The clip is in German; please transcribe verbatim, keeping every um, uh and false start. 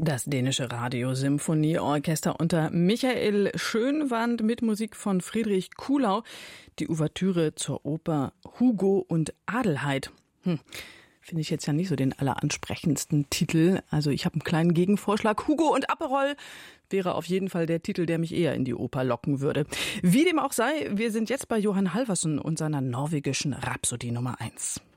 Das dänische Radiosymphonieorchester unter Michael Schönwandt mit Musik von Friedrich Kuhlau. Die Ouvertüre zur Oper Hugo und Adelheid. Hm. Finde ich jetzt ja nicht so den alleransprechendsten Titel. Also ich habe einen kleinen Gegenvorschlag. Hugo und Aperol wäre auf jeden Fall der Titel, der mich eher in die Oper locken würde. Wie dem auch sei, wir sind jetzt bei Johann Halvorsen und seiner norwegischen Rhapsodie Nummer eins.